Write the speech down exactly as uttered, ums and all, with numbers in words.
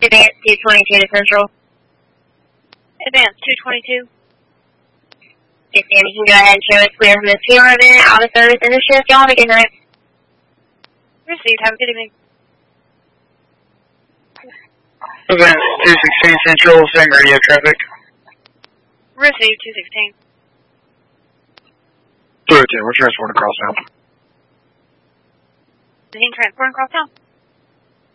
Advance two twenty-two to Central. Advance two twenty-two. Yes, ma'am, you can go ahead and show us clear from the Sierra event, out of service in the shift. Y'all have a good night. Received. Have a good evening. Advance two sixteen Central, same radio traffic. Received. two sixteen. two oh two, we're transporting across town. Transporting across town.